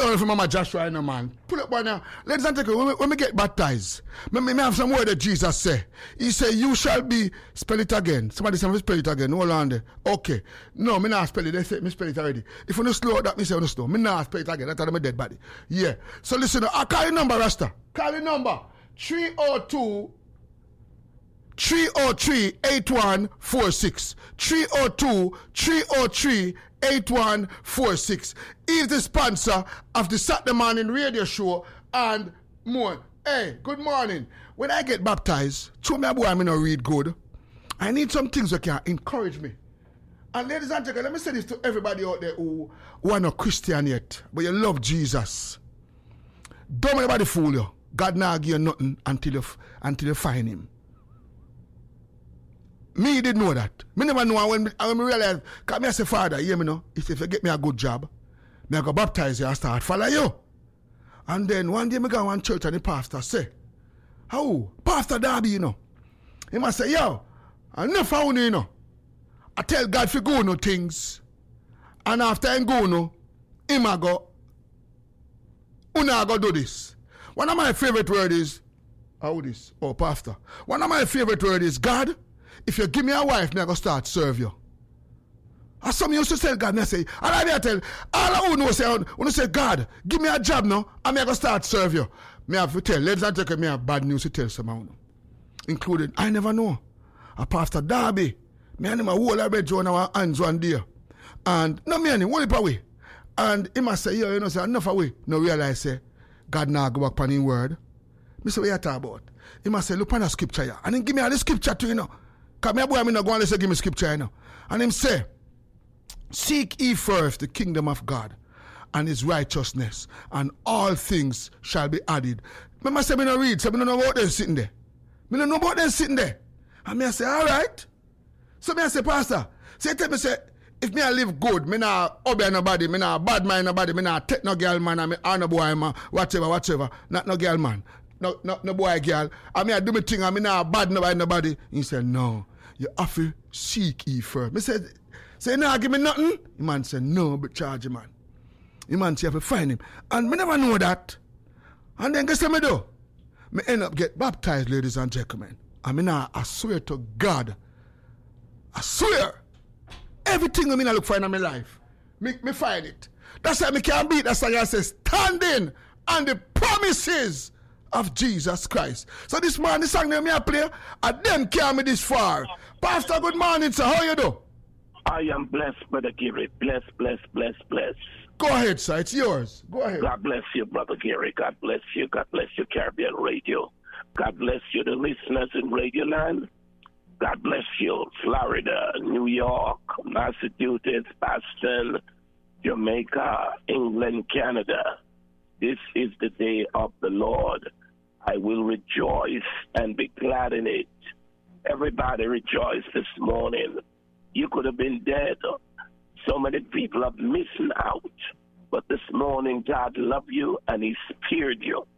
down from Mama Joshua, man. Pull up one now. Ladies and gentlemen, when we get baptized, me have some word that Jesus say. He say, you shall be, spell it again. Somebody say, spell it again. Hold on there. Okay. No, me not spell it. They say, me spell it already. If you don't slow that, me say, you slow. Me not spell it again. That's my dead body. Yeah. So listen, I call the number, Rasta. Call the number. 303-8146. 303-8146. He's the sponsor of the Saturday Morning Radio Show and more. Hey, good morning. When I get baptized, show me a boy I not read good. I need some things that can encourage me. And ladies and gentlemen, let me say this to everybody out there who are not Christian yet, but you love Jesus. Don't let anybody fool you. God not give you nothing until you find him. Me didn't know that. Me never know when I realize, because me I say, Father, hear me now. If you get me a good job, me I go baptize you and start follow you. And then one day me go to one church and the pastor say, how? Pastor Darby, you know. He must say, yo, I never found you know. I tell God to go no things. And after I go no, him I go, una go do this. One of my favorite words is, how this? Oh, pastor. One of my favorite words is, God, if you give me a wife, me I go start serve you. As some used to tell God, me I say, all I tell, all who know say, God, give me a job now, and me I go start serve you. Me have to tell, ladies and gentlemen, me have bad news to tell someone. Including, I never know. A Pastor Darby, me and him a whole of bed on our hands one day. And, no me and him, one away. And he must say, yo, you know, say, enough away. No realize, say, God now go back on his word. Me say, what you talk about? He must say, look on the scripture here. And then give me all the scripture too, you know. Because me boy, me not go and say, give me scripture, you know. And him say, seek ye first the kingdom of God and his righteousness, and all things shall be added. Me must say, me not read, so me don't know about them sitting there. Me don't know about them sitting there. And me I say, all right. So me I say, Pastor, say tell me, say, if me I live good, me not obey nobody, me not bad mind nobody, me not take no girl man, and me no boy man, whatever, not no girl man, no boy girl, and me I do me thing, and me not bad nobody. He said, no, you have to seek ye first. Me said, say, no, give me nothing. The man said, no, but charge him, man. The man said, you have to find him. And me never know that. And then guess what me do? Me end up get baptized, ladies and gentlemen. And me now, I swear to God, I swear, everything I mean I look for in my life, me find it. That's why me can't beat. That's why I say, standing on the promises of Jesus Christ. So this man, the song that me I play, and them carry me this far. Pastor, good morning, sir. How you do? I am blessed, Brother Gary. Bless. Go ahead, sir. It's yours. Go ahead. God bless you, Brother Gary. God bless you. God bless you, Caribbean Radio. God bless you, the listeners in Radio Land. God bless you, Florida, New York, Massachusetts, Boston, Jamaica, England, Canada. This is the day of the Lord. I will rejoice and be glad in it. Everybody rejoice this morning. You could have been dead. So many people are missing out. But this morning, God loved you and he spared you.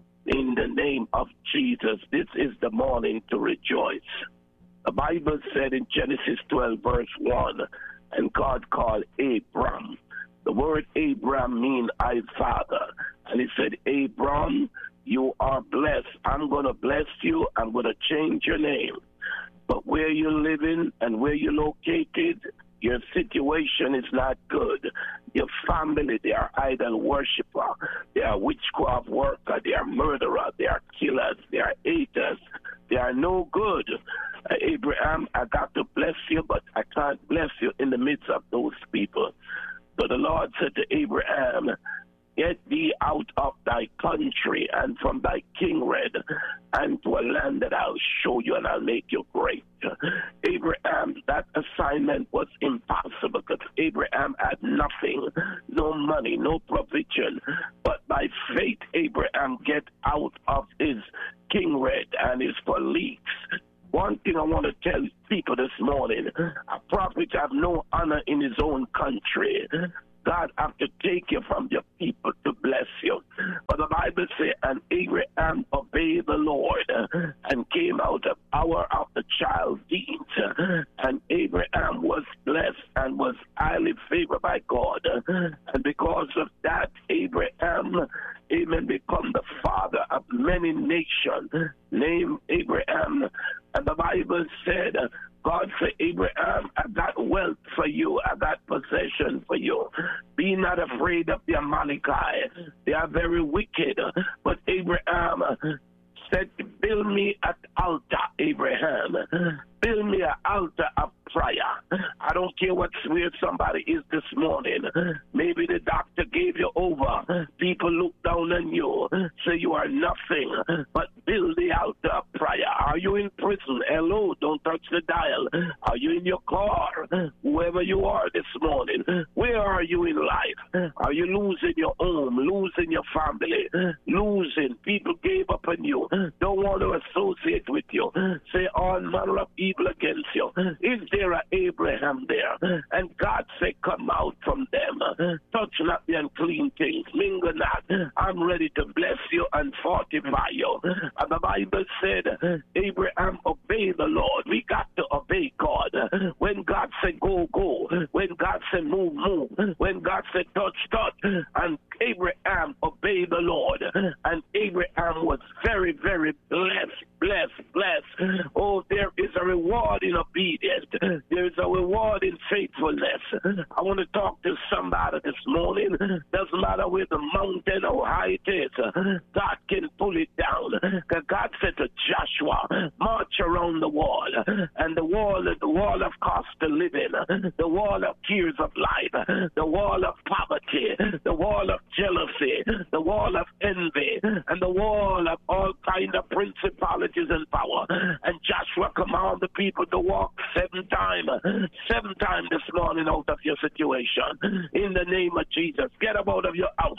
In the name of Jesus, this is the morning to rejoice. The Bible said in Genesis 12, verse 1, and God called Abram. The word Abram means I father. And he said, Abram, you are blessed. I'm going to bless you. I'm going to change your name. But where you're living and where you're located, your situation is not good. Your family, they are idol worshiper. They are witchcraft worker. They are murderer. They are killers. They are haters. They are no good. Abraham, I got to bless you, but I can't bless you in the midst of those people. So the Lord said to Abraham, get thee out of thy country and from thy kindred and to a land that I'll show you and I'll make you great. Abraham, that assignment was impossible because Abraham had nothing, no money, no provision. But by faith, Abraham get out of his kindred and his colleagues. One thing I want to tell people this morning, a prophet have no honor in his own country. God have to take you from your people to bless you. But the Bible says, and Abraham obeyed the Lord and came out of Ur of the Chaldeans. And Abraham was blessed and was highly favored by God. And because of that, Abraham and become the father of many nations, named Abraham. And the Bible said, God said, Abraham, I got wealth for you. I got possession for you. Be not afraid of the Amalekites. They are very wicked. But Abraham said, build me an altar, Abraham. Build me an altar of prayer. I don't care where somebody is this morning. Maybe the doctor gave you over. People look down on you, say you are nothing, but build the altar of prayer. Are you in prison? Hello, don't touch the dial. Are you in your car? Whoever you are this morning, where are you in life? Are you losing your home, losing your family, losing? People gave up on you, don't want to associate with you, say all manner of evil against you. Is there an Abraham there? And God said, come out from them. Touch not the unclean things. Mingle not. I'm ready to bless you and fortify you. And the Bible said, Abraham obeyed the Lord. We got to obey God. When God said, go, go. When God said, move, move. When God said, touch, touch. And Abraham obeyed the Lord. And Abraham was very, very blessed, blessed, blessed. Oh, there is a reward in obedience. There is a reward in faithfulness. I want to talk to somebody this morning. Doesn't matter where the mountain or high it is, God can pull it down. Because God said to Joshua, march around the wall. And the wall is the wall of cost of living, the wall of tears of life, the wall of poverty, the wall of jealousy, the wall of envy, and the wall of all kind of principalities and power. And Joshua commanded the people to walk 7 times this morning out of your situation. In the name of Jesus, get up out of your house.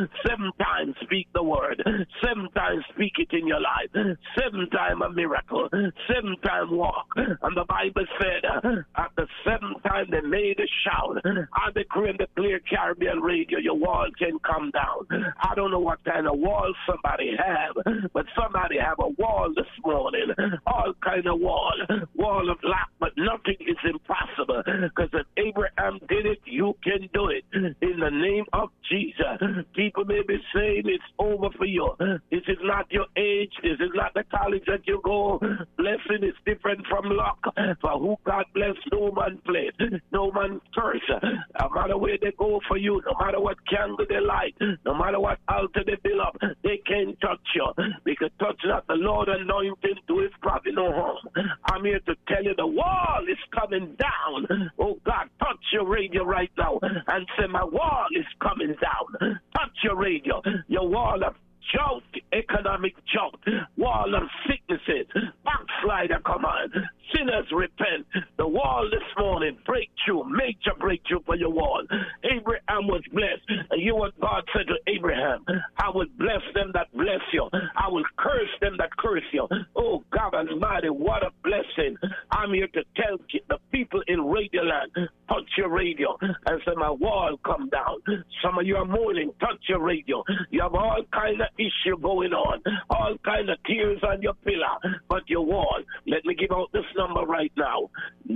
7 times speak the word. 7 times speak it in your life. 7 times a miracle. 7 times walk. And the Bible said, at the 7th time they made a shout. I decree and declare, Caribbean Radio, your wall can come down. I don't know what kind of wall somebody have, but somebody have a wall this morning. All kind of wall. Wall of lack, but nothing is impossible. Because if Abraham did it, you can do it. In the name of Jesus. People may be saying it's over for you. This is not your age. This is not the college that you go. Blessing is different from luck. For who God bless, no man bless. No man curse. No matter where they go for you, no matter what candle they light, no matter what altar they build up, they can't touch you. Because touch not the Lord anointing to his prophet no harm. I'm here to tell you the wall is coming down. Oh God, touch your radio right now and say my wall is coming down. Touch your radio, your wall of jolt, economic jolt, wall of sicknesses, backslider come on, sinners repent. The wall this morning, breakthrough, major breakthrough for your wall. Abraham was blessed, and you what God said to Abraham, I will bless them that bless you, I will curse them that curse you. Oh God Almighty, what a blessing. I'm here to tell the people in Radio Land, touch your radio and say my wall come down. Some of you are mourning, touch your radio. You have all kind of issue going on, all kind of tears on your pillar, but your wall. Let me give out this number right now,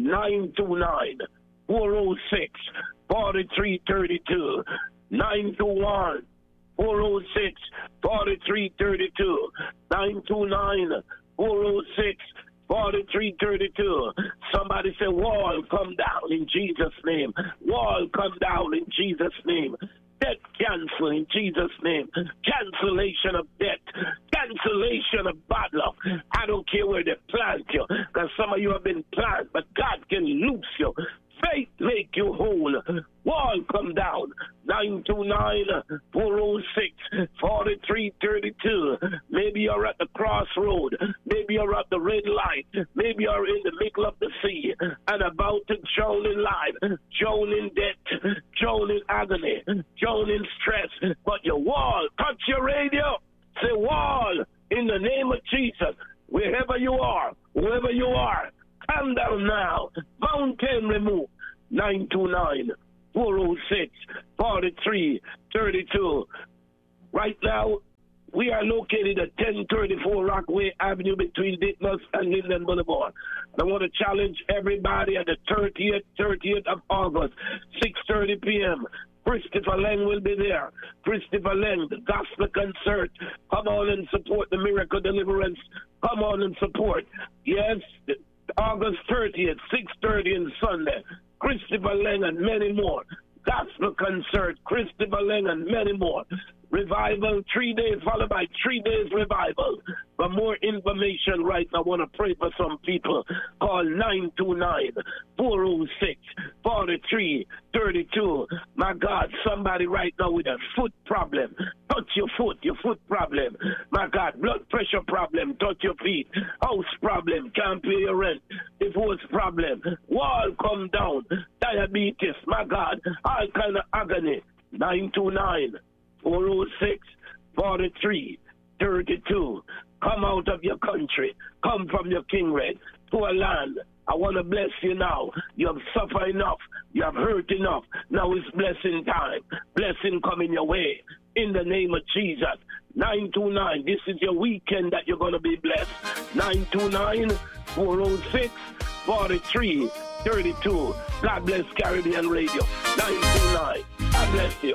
929-406-4332, 921-406-4332, 929-406-4332. Somebody say, wall come down in Jesus' name. Wall come down in Jesus' name. Debt cancel in Jesus' name. Cancellation of debt. Cancellation of bad luck. I don't care where they plant you, because some of you have been planted, but God can loose you. Faith make you whole. Wall come down. 929-406-4332. Maybe you're at the crossroad. Maybe you're at the red light. Maybe you're in the middle of the sea and about to drown in life, drown in debt, drown in agony, drown in stress. But your wall, touch your radio. Say wall in the name of Jesus. Wherever you are, whoever you are, come down now. Mountain remove. 929-406-4332. Right now, we are located at 1034 Rockaway Avenue between Ditmas and Linden Boulevard. And I want to challenge everybody at the 30th of August, 6:30 p.m. Christopher Lang will be there. Christopher Lang, the gospel concert. Come on and support the Miracle Deliverance. Come on and support. Yes, August 30th, 6:30 on Sunday. Christopher Lang and many more. Gospel concert, Christopher Lang and many more. Revival, 3 days, followed by 3 days revival. For more information right now, I want to pray for some people. Call 929-406-4332. My God, somebody right now with a foot problem. Touch your foot problem. My God, blood pressure problem, touch your feet. House problem, can't pay your rent. Divorce problem, wall come down. Diabetes, my God, all kind of agony. 929-406-4332. Come out of your country. Come from your kingdom to a land. I want to bless you now. You have suffered enough. You have hurt enough. Now it's blessing time. Blessing coming your way. In the name of Jesus. 929. This is your weekend that you're going to be blessed. 929-406-4332. God bless Caribbean Radio. 929. God bless you.